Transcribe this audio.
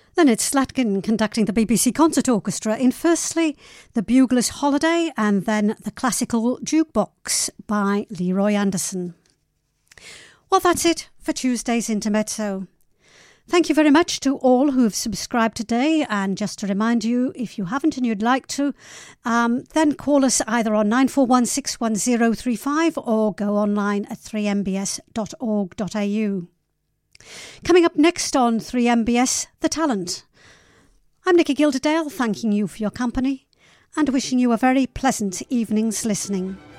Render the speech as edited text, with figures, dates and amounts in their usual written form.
Then it's Slatkin conducting the BBC Concert Orchestra in firstly The Bugler's Holiday and then The Classical Jukebox by Leroy Anderson. Well, that's it for Tuesday's Intermezzo. Thank you very much to all who have subscribed today, and just to remind you, if you haven't and you'd like to, then call us either on 94161035 or go online at 3mbs.org.au. Coming up next on 3MBS, The Talent. I'm Nikki Gilderdale, thanking you for your company and wishing you a very pleasant evening's listening.